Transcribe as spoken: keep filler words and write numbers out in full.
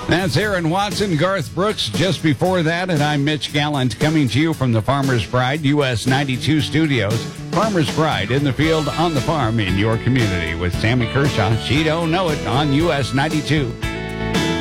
That's Aaron Watson, Garth Brooks just before that, and I'm Mitch Gallant coming to you from the Farmer's Pride U S ninety-two studios. Farmer's Pride in the field, on the farm, in your community with Sammy Kershaw. She don't know it on U S ninety-two.